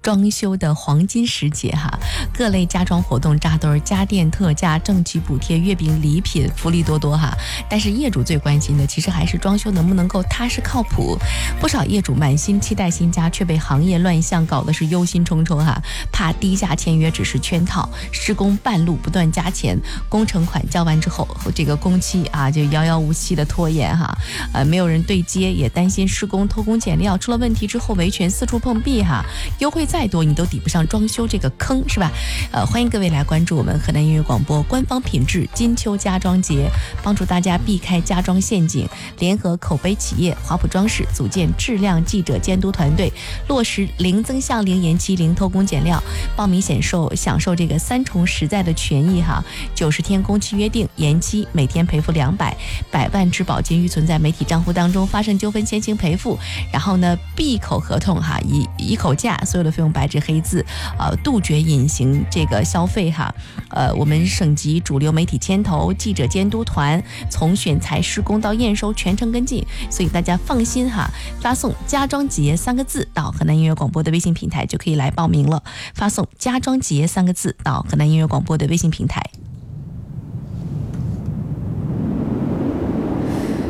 装修的黄金时节哈，各类家装活动扎堆，家电特价、政企补贴、月饼礼品，福利多多哈。但是业主最关心的，其实还是装修能不能够踏实靠谱。不少业主满心期待新家，却被行业乱象搞得是忧心忡忡哈，怕低价签约只是圈套，施工半路不断加钱，工程款交完之后，这个工期啊就遥遥无期的拖延哈，没有人对接，也担心施工偷工减料，出了问题之后维权四处碰壁哈，优惠再多你都抵不上装修这个坑是吧？欢迎各位来关注我们河南音乐广播官方品质金秋家装节，帮助大家避开家装陷阱，联合口碑企业华普装饰组建质量记者监督团队，落实零增项、零延期、零偷工减料，报名享受这个3重实在的权益哈，90天工期约定，延期每天赔付200，100万质保金预存在媒体账户当中，发生纠纷先行赔付，然后呢闭口合同哈，以口价，所有的费用白纸黑字，杜绝隐形这个消费哈。我们省级主流媒体牵头，记者监督团从选材施工到验收全程跟进，所以大家放心哈，发送家装节3个字到河南音乐广播的微信平台就可以来报名了，发送家装节3个字到河南音乐广播的微信平台。